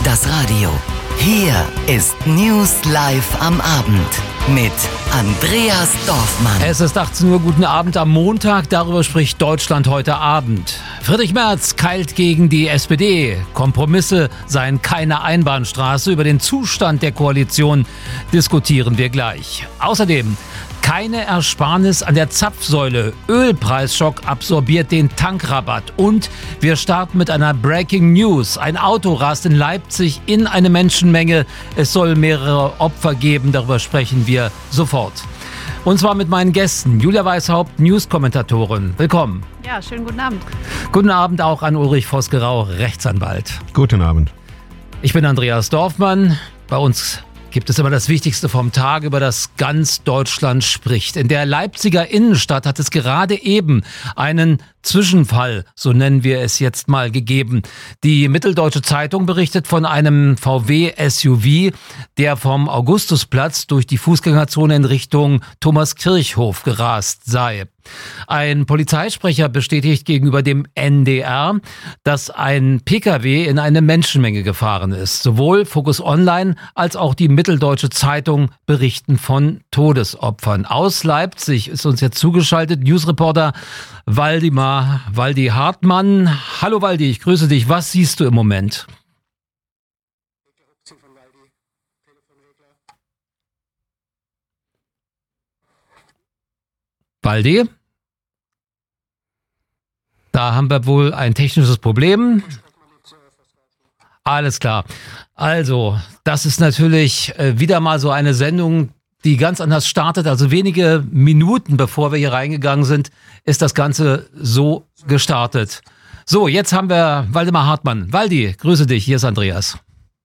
das Radio. Hier ist News Live am Abend mit Andreas Dorfmann. Es ist 18 Uhr, guten Abend am Montag. Darüber spricht Deutschland heute Abend. Friedrich Merz keilt gegen die SPD. Kompromisse seien keine Einbahnstraße. Über den Zustand der Koalition diskutieren wir gleich. Außerdem keine Ersparnis an der Zapfsäule. Ölpreisschock absorbiert den Tankrabatt. Und wir starten mit einer Breaking News. Ein Auto rast in Leipzig in eine Menschenmenge. Es soll mehrere Opfer geben. Darüber sprechen wir sofort. Und zwar mit meinen Gästen. Julia Weishaupt, News-Kommentatorin. Willkommen. Ja, schönen guten Abend. Guten Abend auch an Ulrich Vosgerau, Rechtsanwalt. Guten Abend. Ich bin Andreas Dorfmann. Bei uns gibt es immer das Wichtigste vom Tag, über das ganz Deutschland spricht. In der Leipziger Innenstadt hat es gerade eben einen Zwischenfall, so nennen wir es jetzt mal, gegeben. Die Mitteldeutsche Zeitung berichtet von einem VW-SUV, der vom Augustusplatz durch die Fußgängerzone in Richtung Thomaskirchhof gerast sei. Ein Polizeisprecher bestätigt gegenüber dem NDR, dass ein Pkw in eine Menschenmenge gefahren ist. Sowohl Focus Online als auch die Mitteldeutsche Zeitung berichten von Todesopfern. Aus Leipzig ist uns jetzt zugeschaltet Newsreporter Waldi Hartmann. Hallo Waldi, ich grüße dich. Was siehst du im Moment? Waldi? Da haben wir wohl ein technisches Problem. Alles klar. Also, das ist natürlich wieder mal so eine Sendung, die ganz anders startet. Also wenige Minuten bevor wir hier reingegangen sind, ist das Ganze so gestartet. So, jetzt haben wir Waldemar Hartmann. Waldi, grüße dich. Hier ist Andreas.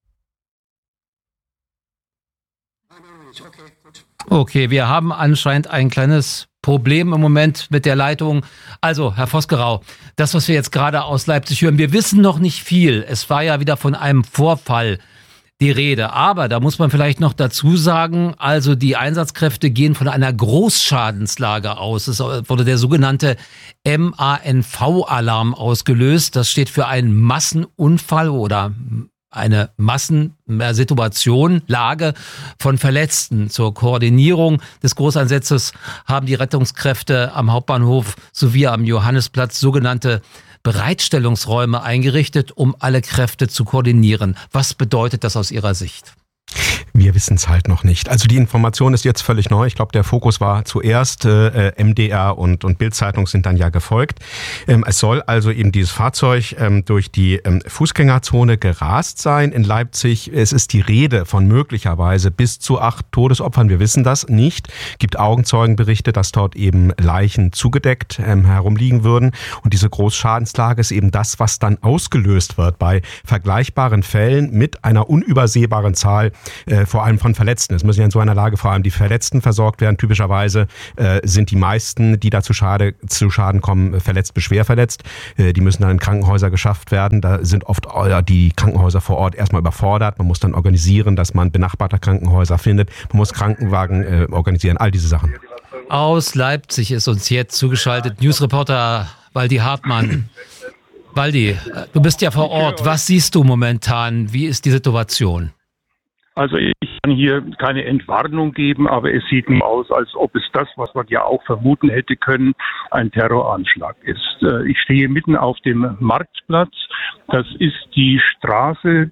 Okay, wir haben anscheinend ein kleines Problem im Moment mit der Leitung. Also, Herr Vosgerau, das, was wir jetzt gerade aus Leipzig hören, wir wissen noch nicht viel. Es war ja wieder von einem Vorfall die Rede. Aber da muss man vielleicht noch dazu sagen, also die Einsatzkräfte gehen von einer Großschadenslage aus. Es wurde der sogenannte MANV-Alarm ausgelöst. Das steht für einen Massenunfall oder eine Massensituation, Lage von Verletzten. Zur Koordinierung des Großeinsatzes haben die Rettungskräfte am Hauptbahnhof sowie am Johannesplatz sogenannte Bereitstellungsräume eingerichtet, um alle Kräfte zu koordinieren. Was bedeutet das aus Ihrer Sicht? Wir wissen es halt noch nicht. Also die Information ist jetzt völlig neu. Ich glaube, der Fokus war zuerst, MDR und Bild-Zeitung sind dann ja gefolgt. Es soll also eben dieses Fahrzeug durch die Fußgängerzone gerast sein in Leipzig. Es ist die Rede von möglicherweise bis zu 8 Todesopfern. Wir wissen das nicht. Es gibt Augenzeugenberichte, dass dort eben Leichen zugedeckt herumliegen würden. Und diese Großschadenslage ist eben das, was dann ausgelöst wird bei vergleichbaren Fällen mit einer unübersehbaren Zahl vor allem von Verletzten. Es müssen ja in so einer Lage vor allem die Verletzten versorgt werden. Typischerweise sind die meisten, die da zu Schaden kommen, verletzt bis schwer verletzt. Die müssen dann in Krankenhäuser geschafft werden. Da sind oft die Krankenhäuser vor Ort erstmal überfordert. Man muss dann organisieren, dass man benachbarte Krankenhäuser findet. Man muss Krankenwagen organisieren, all diese Sachen. Aus Leipzig ist uns jetzt zugeschaltet Newsreporter Waldi Hartmann. Waldi, du bist ja vor Ort. Was siehst du momentan? Wie ist die Situation? Also ich kann hier keine Entwarnung geben, aber es sieht nur aus, als ob es das, was man ja auch vermuten hätte können, ein Terroranschlag ist. Ich stehe mitten auf dem Marktplatz. Das ist die Straße,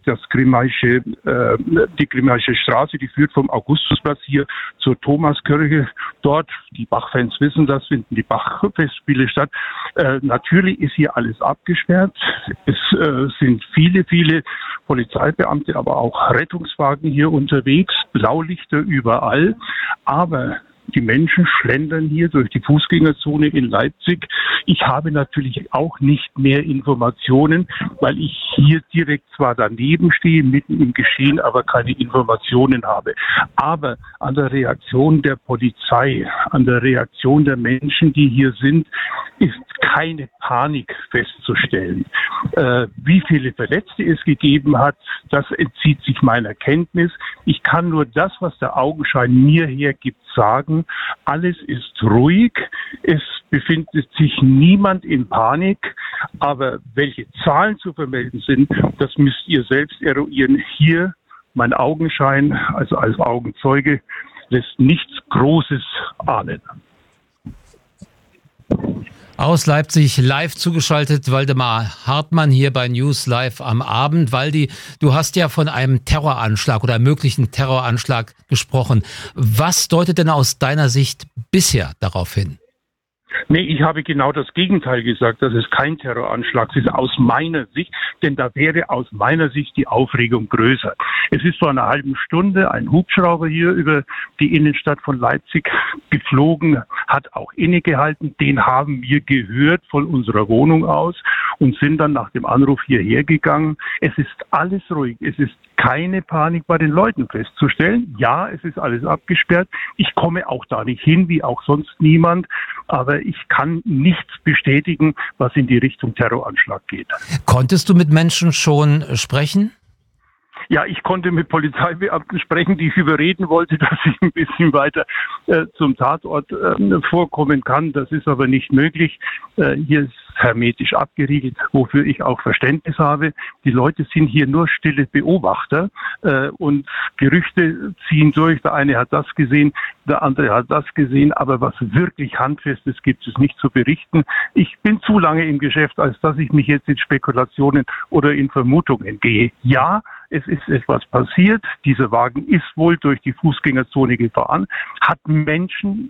die Grimmaische Straße, die führt vom Augustusplatz hier zur Thomaskirche. Dort, die Bachfans wissen das, finden die Bachfestspiele statt. Natürlich ist hier alles abgesperrt. Es sind viele Polizeibeamte, aber auch Rettungswagen hier unterwegs, Blaulichter überall. Aber die Menschen schlendern hier durch die Fußgängerzone in Leipzig. Ich habe natürlich auch nicht mehr Informationen, weil ich hier direkt zwar daneben stehe, mitten im Geschehen, aber keine Informationen habe. Aber an der Reaktion der Polizei, an der Reaktion der Menschen, die hier sind, ist keine Panik festzustellen. Wie viele Verletzte es gegeben hat, das entzieht sich meiner Kenntnis. Ich kann nur das, was der Augenschein mir hergibt, sagen. sagen, alles ist ruhig, es befindet sich niemand in Panik, aber welche Zahlen zu vermelden sind, das müsst ihr selbst eruieren. Hier mein Augenschein, also als Augenzeuge, lässt nichts Großes ahnen. Aus Leipzig live zugeschaltet, Waldemar Hartmann hier bei News Live am Abend. Waldi, du hast ja von einem Terroranschlag oder möglichen Terroranschlag gesprochen. Was deutet denn aus deiner Sicht bisher darauf hin? Nee, ich habe genau das Gegenteil gesagt, dass es kein Terroranschlag ist, aus meiner Sicht, denn da wäre aus meiner Sicht die Aufregung größer. Es ist vor einer halben Stunde ein Hubschrauber hier über die Innenstadt von Leipzig geflogen, hat auch innegehalten, den haben wir gehört von unserer Wohnung aus und sind dann nach dem Anruf hierher gegangen. Es ist alles ruhig, es ist keine Panik bei den Leuten festzustellen. Ja, es ist alles abgesperrt. Ich komme auch da nicht hin, wie auch sonst niemand. Aber ich kann nichts bestätigen, was in die Richtung Terroranschlag geht. Konntest du mit Menschen schon sprechen? Ja, ich konnte mit Polizeibeamten sprechen, die ich überreden wollte, dass ich ein bisschen weiter zum Tatort vorkommen kann. Das ist aber nicht möglich. Hier ist hermetisch abgeriegelt, wofür ich auch Verständnis habe. Die Leute sind hier nur stille Beobachter und Gerüchte ziehen durch. Der eine hat das gesehen, der andere hat das gesehen, aber was wirklich Handfestes gibt es nicht zu berichten. Ich bin zu lange im Geschäft, als dass ich mich jetzt in Spekulationen oder in Vermutungen gehe. Ja, es ist etwas passiert. Dieser Wagen ist wohl durch die Fußgängerzone gefahren, hat Menschen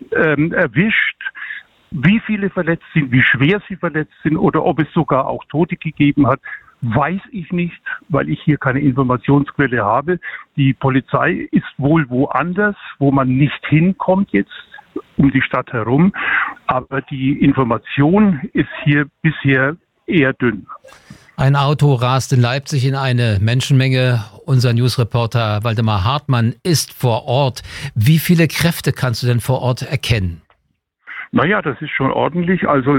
erwischt. Wie viele verletzt sind, wie schwer sie verletzt sind oder ob es sogar auch Tote gegeben hat, weiß ich nicht, weil ich hier keine Informationsquelle habe. Die Polizei ist wohl woanders, wo man nicht hinkommt jetzt um die Stadt herum. Aber die Information ist hier bisher eher dünn. Ein Auto rast in Leipzig in eine Menschenmenge. Unser Newsreporter Waldemar Hartmann ist vor Ort. Wie viele Kräfte kannst du denn vor Ort erkennen? Naja, das ist schon ordentlich. Also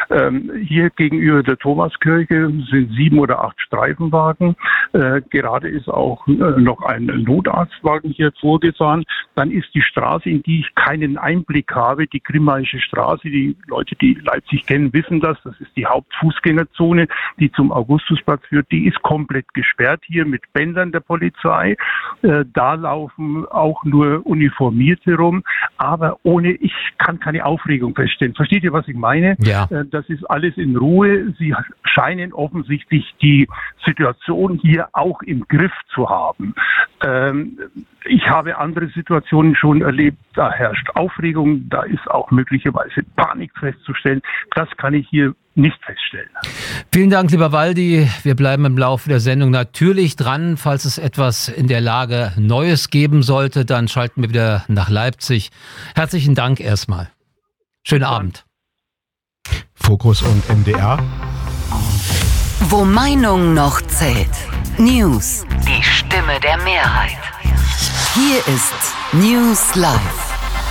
hier gegenüber der Thomaskirche sind 7 oder 8 Streifenwagen. Gerade ist auch noch ein Notarztwagen hier vorgefahren. Dann ist die Straße, in die ich keinen Einblick habe, die Grimmaische Straße. Die Leute, die Leipzig kennen, wissen das. Das ist die Hauptfußgängerzone, die zum Augustusplatz führt. Die ist komplett gesperrt hier mit Bändern der Polizei. Da laufen auch nur Uniformierte rum. Aber ich kann keine Aufregung feststellen. Versteht ihr, was ich meine? Ja. Das ist alles in Ruhe. Sie scheinen offensichtlich die Situation hier auch im Griff zu haben. Ich habe andere Situationen schon erlebt. Da herrscht Aufregung. Da ist auch möglicherweise Panik festzustellen. Das kann ich hier nicht feststellen. Vielen Dank, lieber Waldi. Wir bleiben im Laufe der Sendung natürlich dran. Falls es etwas in der Lage Neues geben sollte, dann schalten wir wieder nach Leipzig. Herzlichen Dank erstmal. Schönen Abend. Fokus und MDR. Wo Meinung noch zählt. News. Die Stimme der Mehrheit. Hier ist News Live.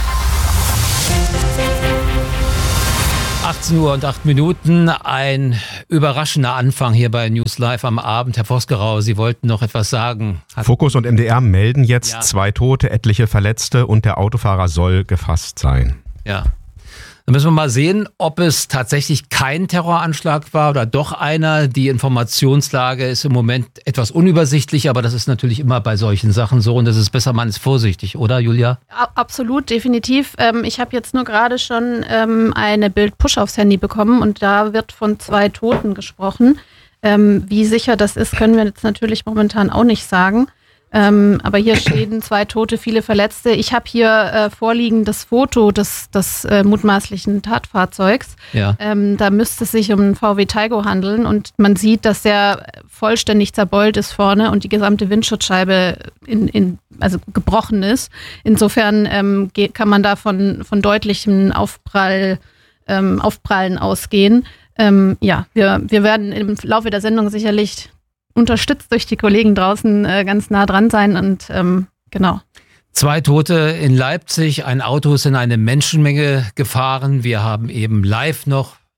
18 Uhr und 8 Minuten. Ein überraschender Anfang hier bei News Live am Abend. Herr Vosgerau, Sie wollten noch etwas sagen. Fokus und MDR melden jetzt 2 Tote, etliche Verletzte und der Autofahrer soll gefasst sein. Ja. Dann müssen wir mal sehen, ob es tatsächlich kein Terroranschlag war oder doch einer. Die Informationslage ist im Moment etwas unübersichtlich, aber das ist natürlich immer bei solchen Sachen so und es ist besser, man ist vorsichtig, oder Julia? Absolut, definitiv. Ich habe jetzt nur gerade schon eine Bild-Push aufs Handy bekommen und da wird von 2 Toten gesprochen. Wie sicher das ist, können wir jetzt natürlich momentan auch nicht sagen. Aber hier stehen 2 Tote, viele Verletzte. Ich habe hier vorliegen das Foto des mutmaßlichen Tatfahrzeugs. Ja. Da müsste es sich um einen VW Taygo handeln und man sieht, dass der vollständig zerbeult ist vorne und die gesamte Windschutzscheibe also gebrochen ist. Insofern kann man da von deutlichem Aufprallen ausgehen. Wir werden im Laufe der Sendung sicherlich unterstützt durch die Kollegen draußen ganz nah dran sein und genau. 2 Tote in Leipzig, ein Auto ist in eine Menschenmenge gefahren. Wir haben eben live noch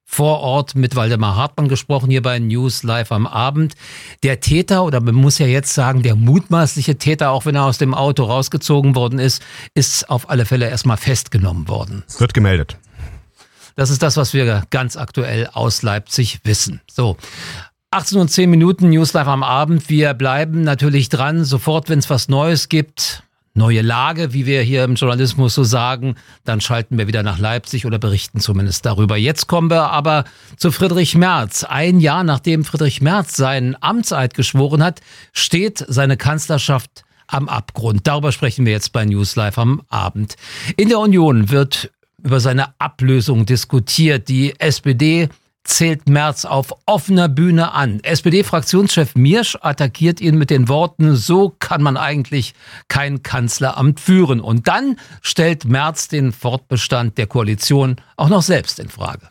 vor Ort mit Waldemar Hartmann gesprochen, hier bei News Live am Abend. Der Täter, oder man muss ja jetzt sagen, der mutmaßliche Täter, auch wenn er aus dem Auto rausgezogen worden ist auf alle Fälle erstmal festgenommen worden. Wird gemeldet. Das ist das, was wir ganz aktuell aus Leipzig wissen. So, 18:10 News Live am Abend. Wir bleiben natürlich dran, sofort, wenn es was Neues gibt. Neue Lage, wie wir hier im Journalismus so sagen, dann schalten wir wieder nach Leipzig oder berichten zumindest darüber. Jetzt kommen wir aber zu Friedrich Merz. Ein Jahr nachdem Friedrich Merz seinen Amtseid geschworen hat, steht seine Kanzlerschaft am Abgrund. Darüber sprechen wir jetzt bei News Live am Abend. In der Union wird über seine Ablösung diskutiert. Die SPD zählt Merz auf offener Bühne an. SPD-Fraktionschef Miersch attackiert ihn mit den Worten, so kann man eigentlich kein Kanzleramt führen. Und dann stellt Merz den Fortbestand der Koalition auch noch selbst in Frage.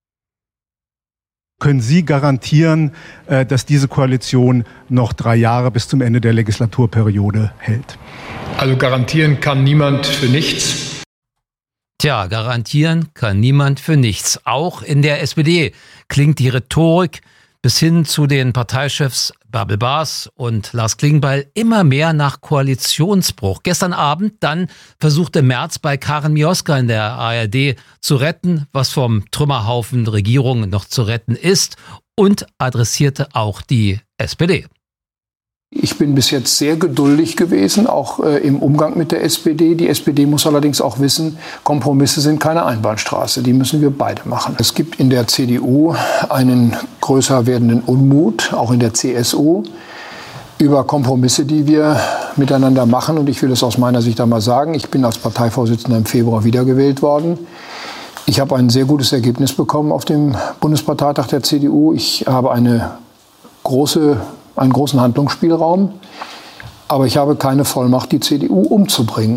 Können Sie garantieren, dass diese Koalition noch 3 Jahre bis zum Ende der Legislaturperiode hält? Also garantieren kann niemand für nichts. Tja, garantieren kann niemand für nichts. Auch in der SPD klingt die Rhetorik bis hin zu den Parteichefs Bärbel Baas und Lars Klingbeil immer mehr nach Koalitionsbruch. Gestern Abend dann versuchte Merz bei Karin Mioska in der ARD zu retten, was vom Trümmerhaufen Regierung noch zu retten ist, und adressierte auch die SPD. Ich bin bis jetzt sehr geduldig gewesen, auch im Umgang mit der SPD. Die SPD muss allerdings auch wissen, Kompromisse sind keine Einbahnstraße. Die müssen wir beide machen. Es gibt in der CDU einen größer werdenden Unmut, auch in der CSU, über Kompromisse, die wir miteinander machen. Und ich will es aus meiner Sicht einmal sagen, ich bin als Parteivorsitzender im Februar wiedergewählt worden. Ich habe ein sehr gutes Ergebnis bekommen auf dem Bundesparteitag der CDU. Ich habe einen großen Handlungsspielraum, aber ich habe keine Vollmacht, die CDU umzubringen.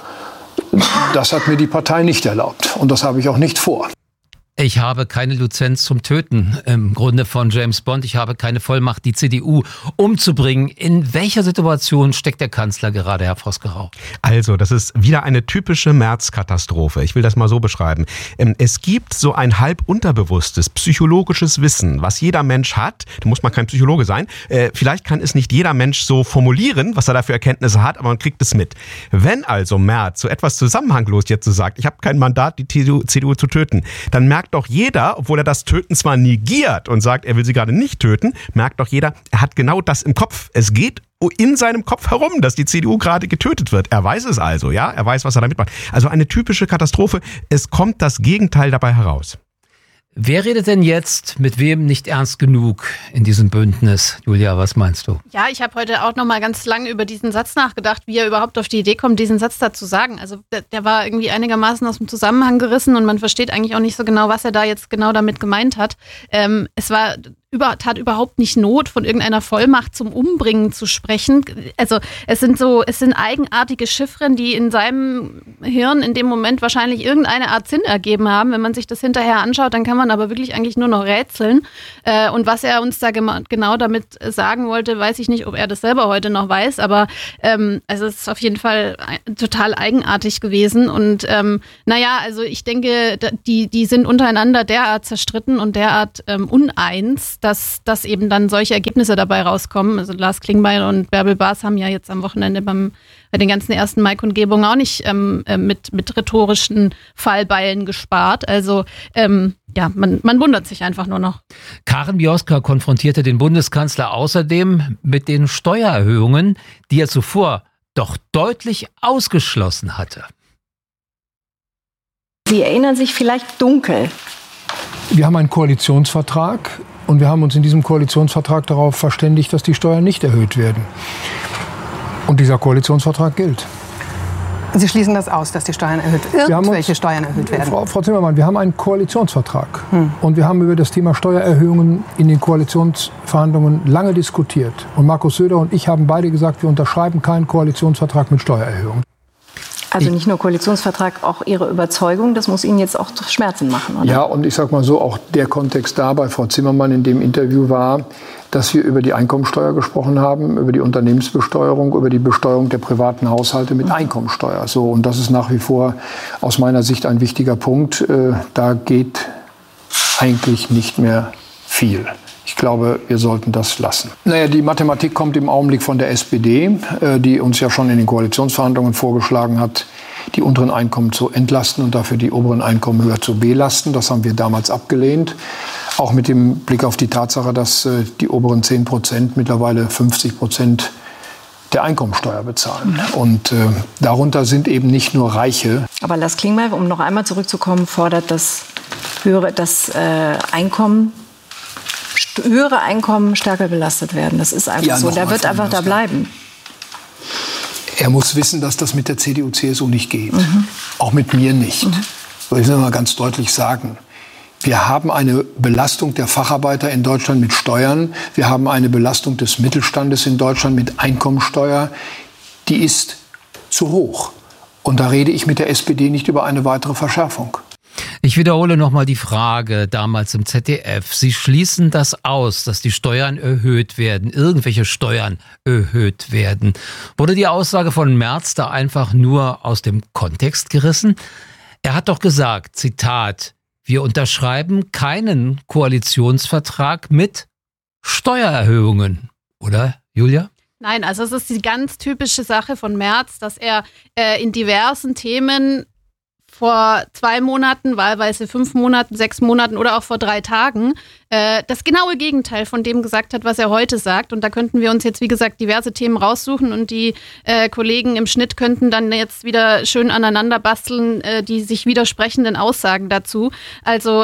Das hat mir die Partei nicht erlaubt und das habe ich auch nicht vor. Ich habe keine Lizenz zum Töten, im Grunde von James Bond. Ich habe keine Vollmacht, die CDU umzubringen. In welcher Situation steckt der Kanzler gerade, Herr Vosgerau? Also, das ist wieder eine typische Merz-Katastrophe. Ich will das mal so beschreiben. Es gibt so ein halb unterbewusstes psychologisches Wissen, was jeder Mensch hat. Da muss man kein Psychologe sein. Vielleicht kann es nicht jeder Mensch so formulieren, was er da für Erkenntnisse hat, aber man kriegt es mit. Wenn also Merz so etwas zusammenhanglos jetzt so sagt, ich habe kein Mandat, die CDU zu töten, dann merkt doch jeder, obwohl er das Töten zwar negiert und sagt, er will sie gerade nicht töten, merkt doch jeder, er hat genau das im Kopf. Es geht in seinem Kopf herum, dass die CDU gerade getötet wird. Er weiß es also, ja? Er weiß, was er damit macht. Also eine typische Katastrophe. Es kommt das Gegenteil dabei heraus. Wer redet denn jetzt mit wem nicht ernst genug in diesem Bündnis? Julia, was meinst du? Ja, ich habe heute auch noch mal ganz lange über diesen Satz nachgedacht, wie er überhaupt auf die Idee kommt, diesen Satz da zu sagen. Also der war irgendwie einigermaßen aus dem Zusammenhang gerissen und man versteht eigentlich auch nicht so genau, was er da jetzt genau damit gemeint hat. Es tat überhaupt nicht Not, von irgendeiner Vollmacht zum Umbringen zu sprechen. Also es sind eigenartige Chiffren, die in seinem Hirn in dem Moment wahrscheinlich irgendeine Art Sinn ergeben haben. Wenn man sich das hinterher anschaut, dann kann man aber wirklich eigentlich nur noch rätseln. Und was er uns da genau damit sagen wollte, weiß ich nicht, ob er das selber heute noch weiß. Aber es ist auf jeden Fall total eigenartig gewesen. Und also ich denke, die sind untereinander derart zerstritten und derart uneins, dass eben dann solche Ergebnisse dabei rauskommen. Also Lars Klingbeil und Bärbel Baas haben ja jetzt am Wochenende bei den ganzen 1. Mai-Kundgebungen auch nicht mit rhetorischen Fallbeilen gespart. Also man wundert sich einfach nur noch. Karin Mioska konfrontierte den Bundeskanzler außerdem mit den Steuererhöhungen, die er zuvor doch deutlich ausgeschlossen hatte. Sie erinnern sich vielleicht dunkel. Wir haben einen Koalitionsvertrag und wir haben uns in diesem Koalitionsvertrag darauf verständigt, dass die Steuern nicht erhöht werden. Und dieser Koalitionsvertrag gilt. Sie schließen das aus, dass die Steuern irgendwelche Steuern erhöht werden? Frau Zimmermann, wir haben einen Koalitionsvertrag. Und wir haben über das Thema Steuererhöhungen in den Koalitionsverhandlungen lange diskutiert. Und Markus Söder und ich haben beide gesagt, wir unterschreiben keinen Koalitionsvertrag mit Steuererhöhungen. Also nicht nur Koalitionsvertrag, auch Ihre Überzeugung, das muss Ihnen jetzt auch Schmerzen machen, oder? Ja, und ich sag mal so, auch der Kontext da bei Frau Zimmermann in dem Interview war, dass wir über die Einkommensteuer gesprochen haben, über die Unternehmensbesteuerung, über die Besteuerung der privaten Haushalte mit Einkommensteuer. So, und das ist nach wie vor aus meiner Sicht ein wichtiger Punkt. Da geht eigentlich nicht mehr viel. Ich glaube, wir sollten das lassen. Naja, die Mathematik kommt im Augenblick von der SPD, die uns ja schon in den Koalitionsverhandlungen vorgeschlagen hat, die unteren Einkommen zu entlasten und dafür die oberen Einkommen höher zu belasten. Das haben wir damals abgelehnt. Auch mit dem Blick auf die Tatsache, dass die oberen 10% mittlerweile 50% der Einkommensteuer bezahlen. Und darunter sind eben nicht nur Reiche. Aber Lars Klingbeil, um noch einmal zurückzukommen, fordert höhere Einkommen stärker belastet werden. Das ist einfach so. Der wird einfach da bleiben. Er muss wissen, dass das mit der CDU-CSU nicht geht. Auch mit mir nicht. So, ich will mal ganz deutlich sagen. Wir haben eine Belastung der Facharbeiter in Deutschland mit Steuern. Wir haben eine Belastung des Mittelstandes in Deutschland mit Einkommensteuer. Die ist zu hoch. Und da rede ich mit der SPD nicht über eine weitere Verschärfung. Ich wiederhole nochmal die Frage damals im ZDF. Sie schließen das aus, dass die Steuern erhöht werden, irgendwelche Steuern erhöht werden. Wurde die Aussage von Merz da einfach nur aus dem Kontext gerissen? Er hat doch gesagt, Zitat, wir unterschreiben keinen Koalitionsvertrag mit Steuererhöhungen. Oder, Julia? Nein, also es ist die ganz typische Sache von Merz, dass er in diversen Themen vor 2 Monaten, wahlweise 5 Monaten, 6 Monaten oder auch vor 3 Tagen das genaue Gegenteil von dem gesagt hat, was er heute sagt. Und da könnten wir uns jetzt, wie gesagt, diverse Themen raussuchen und die Kollegen im Schnitt könnten dann jetzt wieder schön aneinander basteln, die sich widersprechenden Aussagen dazu. Also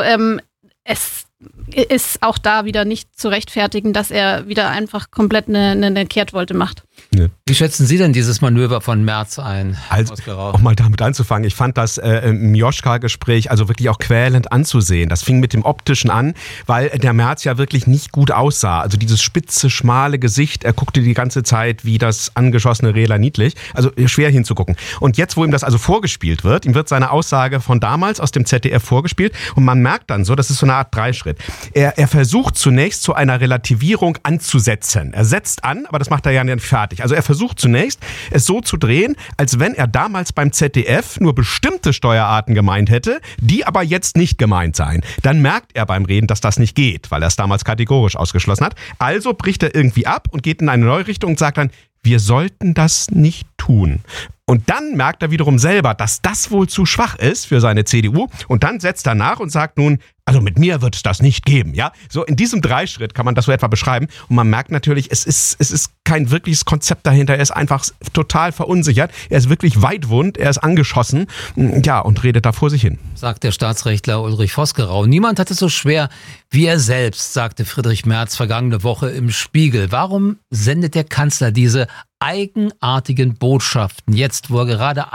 es ist auch da wieder nicht zu rechtfertigen, dass er wieder einfach komplett eine Kehrtwolte macht. Ja. Wie schätzen Sie denn dieses Manöver von Merz ein? Also, auch mal damit anzufangen. Ich fand das im Joschka-Gespräch also wirklich auch quälend anzusehen. Das fing mit dem Optischen an, weil der Merz ja wirklich nicht gut aussah. Also dieses spitze, schmale Gesicht, er guckte die ganze Zeit wie das angeschossene Rehler niedlich. Also schwer hinzugucken. Und jetzt, wo ihm das also vorgespielt wird, ihm wird seine Aussage von damals aus dem ZDF vorgespielt und man merkt dann so, das ist so eine Art Dreischritt. Er versucht zunächst zu einer Relativierung anzusetzen. Er setzt an, aber das macht er ja nicht fertig. Also er versucht zunächst, es so zu drehen, als wenn er damals beim ZDF nur bestimmte Steuerarten gemeint hätte, die aber jetzt nicht gemeint seien. Dann merkt er beim Reden, dass das nicht geht, weil er es damals kategorisch ausgeschlossen hat. Also bricht er irgendwie ab und geht in eine neue Richtung und sagt dann, wir sollten das nicht tun. Und dann merkt er wiederum selber, dass das wohl zu schwach ist für seine CDU. Und dann setzt er nach und sagt nun, also mit mir wird es das nicht geben. Ja, so in diesem Dreischritt kann man das so etwa beschreiben. Und man merkt natürlich, es ist kein wirkliches Konzept dahinter. Er ist einfach total verunsichert. Er ist wirklich weitwund. Er ist angeschossen. Ja, und redet da vor sich hin. Sagt der Staatsrechtler Ulrich Vosgerau. Niemand hat es so schwer wie er selbst, sagte Friedrich Merz vergangene Woche im Spiegel. Warum sendet der Kanzler diese eigenartigen Botschaften jetzt, wo er gerade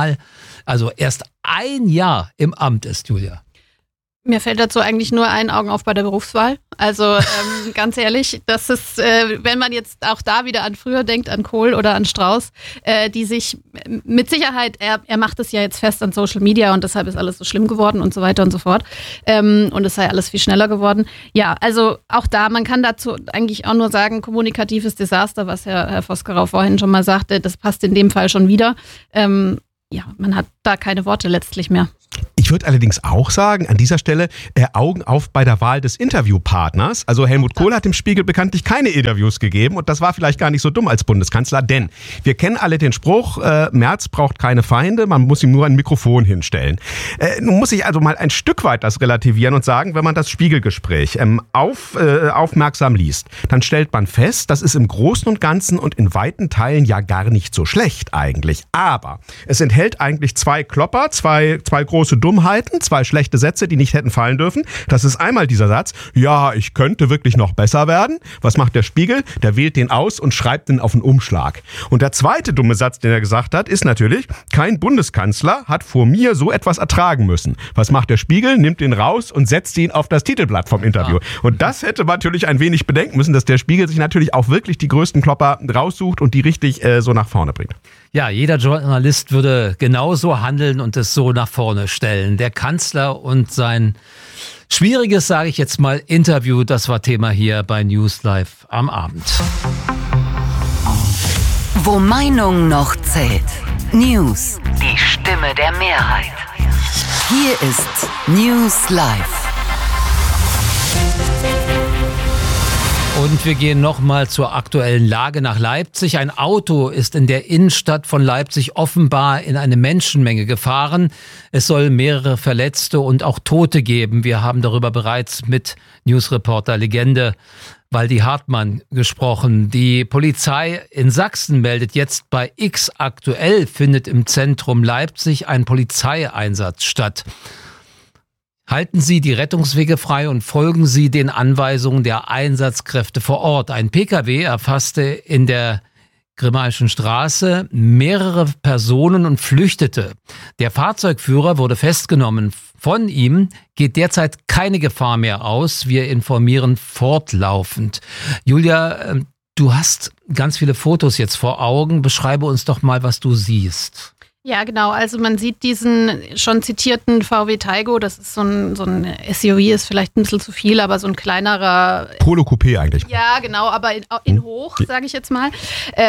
erst 1 Jahr im Amt ist, Julia? Mir fällt dazu eigentlich nur ein Augen auf bei der Berufswahl. Also ganz ehrlich, das ist, wenn man jetzt auch da wieder an früher denkt, an Kohl oder an Strauß, die sich mit Sicherheit, er macht es ja jetzt fest an Social Media und deshalb ist alles so schlimm geworden und so weiter und so fort. Und es sei alles viel schneller geworden. Ja, also auch da, man kann dazu eigentlich auch nur sagen, kommunikatives Desaster, was Herr Vosgerau vorhin schon mal sagte, das passt in dem Fall schon wieder. Ja, man hat da keine Worte letztlich mehr. Ich würde allerdings auch sagen, an dieser Stelle Augen auf bei der Wahl des Interviewpartners. Also Helmut Kohl hat dem Spiegel bekanntlich keine Interviews gegeben und das war vielleicht gar nicht so dumm als Bundeskanzler, denn wir kennen alle den Spruch, Merz braucht keine Feinde, man muss ihm nur ein Mikrofon hinstellen. Nun muss ich also mal ein Stück weit das relativieren und sagen, wenn man das Spiegelgespräch aufmerksam liest, dann stellt man fest, das ist im Großen und Ganzen und in weiten Teilen ja gar nicht so schlecht eigentlich. Aber es enthält eigentlich 2 Klopper, zwei große Dummheiten, 2 schlechte Sätze, die nicht hätten fallen dürfen. Das ist einmal dieser Satz, ja, ich könnte wirklich noch besser werden. Was macht der Spiegel? Der wählt den aus und schreibt den auf einen Umschlag. Und der zweite dumme Satz, den er gesagt hat, ist natürlich, kein Bundeskanzler hat vor mir so etwas ertragen müssen. Was macht der Spiegel? Nimmt den raus und setzt ihn auf das Titelblatt vom Interview. Und das hätte man natürlich ein wenig bedenken müssen, dass der Spiegel sich natürlich auch wirklich die größten Klopper raussucht und die richtig so nach vorne bringt. Ja, jeder Journalist würde genauso handeln und es so nach vorne stellen. Der Kanzler und sein schwieriges, sage ich jetzt mal, Interview, das war Thema hier bei News Live am Abend. Wo Meinung noch zählt. News, die Stimme der Mehrheit. Hier ist News Live. Und wir gehen nochmal zur aktuellen Lage nach Leipzig. Ein Auto ist in der Innenstadt von Leipzig offenbar in eine Menschenmenge gefahren. Es soll mehrere Verletzte und auch Tote geben. Wir haben darüber bereits mit Newsreporter Legende Waldi Hartmann gesprochen. Die Polizei in Sachsen meldet jetzt bei X aktuell, findet im Zentrum Leipzig ein Polizeieinsatz statt. Halten Sie die Rettungswege frei und folgen Sie den Anweisungen der Einsatzkräfte vor Ort. Ein Pkw erfasste in der Grimmaischen Straße mehrere Personen und flüchtete. Der Fahrzeugführer wurde festgenommen. Von ihm geht derzeit keine Gefahr mehr aus. Wir informieren fortlaufend. Julia, du hast ganz viele Fotos jetzt vor Augen. Beschreibe uns doch mal, was du siehst. Ja, genau. Also man sieht diesen schon zitierten VW Taigo. Das ist so ein SUV, ist vielleicht ein bisschen zu viel, aber so ein kleinerer... Polo Coupé eigentlich. Ja, genau, aber in hoch, sage ich jetzt mal.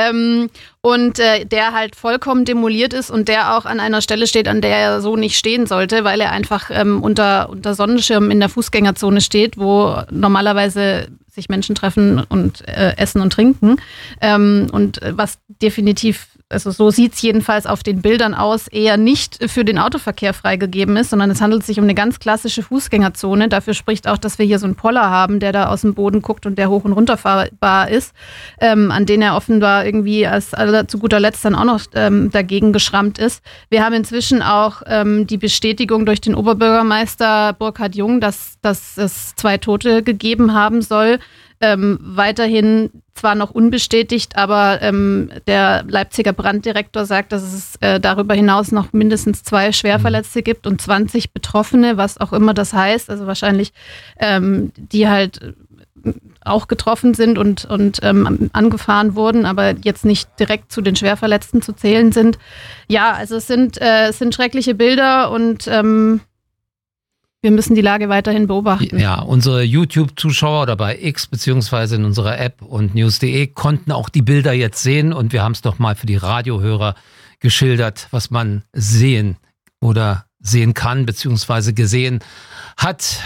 Der halt vollkommen demoliert ist und der auch an einer Stelle steht, an der er so nicht stehen sollte, weil er einfach unter Sonnenschirm in der Fußgängerzone steht, wo normalerweise sich Menschen treffen und essen und trinken. Und was definitiv, also so sieht es jedenfalls auf den Bildern aus, eher nicht für den Autoverkehr freigegeben ist, sondern es handelt sich um eine ganz klassische Fußgängerzone. Dafür spricht auch, dass wir hier so einen Poller haben, der da aus dem Boden guckt und der hoch und runter fahrbar ist, an den er offenbar irgendwie zu guter Letzt dann auch noch dagegen geschrammt ist. Wir haben inzwischen auch die Bestätigung durch den Oberbürgermeister Burkhard Jung, dass es 2 Tote gegeben haben soll. Weiterhin zwar noch unbestätigt, aber der Leipziger Branddirektor sagt, dass es darüber hinaus noch mindestens 2 Schwerverletzte gibt und 20 Betroffene, was auch immer das heißt. Also wahrscheinlich die halt auch getroffen sind und angefahren wurden, aber jetzt nicht direkt zu den Schwerverletzten zu zählen sind. Ja, also es sind schreckliche Bilder und wir müssen die Lage weiterhin beobachten. Ja, unsere YouTube-Zuschauer oder bei X beziehungsweise in unserer App und news.de konnten auch die Bilder jetzt sehen und wir haben es doch mal für die Radiohörer geschildert, was man sehen oder sehen kann beziehungsweise gesehen hat.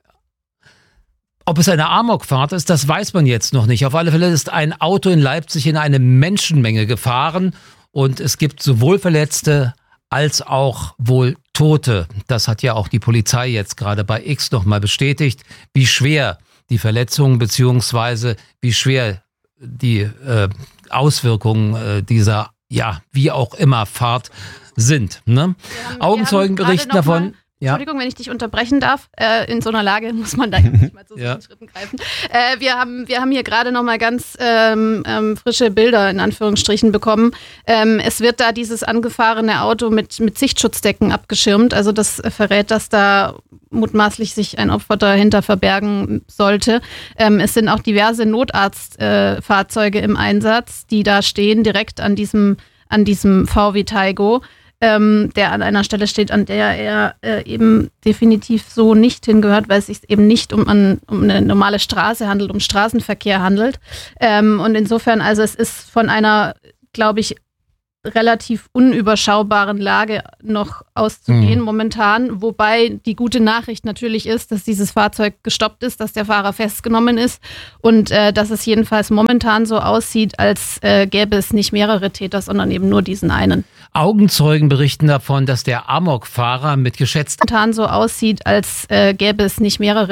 Ob es eine Amokfahrt ist, das weiß man jetzt noch nicht. Auf alle Fälle ist ein Auto in Leipzig in eine Menschenmenge gefahren und es gibt sowohl Verletzte als auch wohl Tote. Das hat ja auch die Polizei jetzt gerade bei X nochmal bestätigt, wie schwer die Verletzungen beziehungsweise wie schwer die Auswirkungen dieser, ja, wie auch immer Fahrt sind. Ne? Augenzeugen berichten davon. Ja. Entschuldigung, wenn ich dich unterbrechen darf. In so einer Lage muss man da jetzt nicht mal zu solchen Schritten greifen. Wir haben hier gerade noch mal ganz frische Bilder in Anführungsstrichen bekommen. Es wird da dieses angefahrene Auto mit Sichtschutzdecken abgeschirmt. Also das verrät, dass da mutmaßlich sich ein Opfer dahinter verbergen sollte. Es sind auch diverse Notarztfahrzeuge im Einsatz, die da stehen, direkt an diesem VW Taigo. Der an einer Stelle steht, an der er eben definitiv so nicht hingehört, weil es sich eben nicht um eine normale Straße handelt, um Straßenverkehr handelt. Und insofern, also es ist von einer, glaube ich, relativ unüberschaubaren Lage noch auszugehen momentan, wobei die gute Nachricht natürlich ist, dass dieses Fahrzeug gestoppt ist, dass der Fahrer festgenommen ist und dass es jedenfalls momentan so aussieht, als gäbe es nicht mehrere Täter, sondern eben nur diesen einen. Augenzeugen berichten davon, dass der Amokfahrer mit geschätzt momentan so aussieht, als gäbe es nicht mehrere